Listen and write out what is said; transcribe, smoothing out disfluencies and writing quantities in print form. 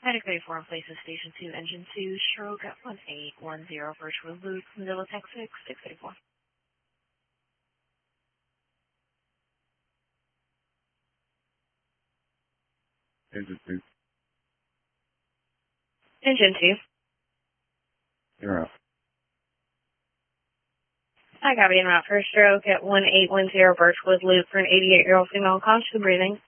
Medic 34 on places Station 2, Engine 2, stroke at 1810, Birchwood Loop, Manila, Texas, 684. Engine 2. Engine 2. You're up. I got in route for a stroke at 1810 Birchwood Loop for an 88-year-old female conscious breathing.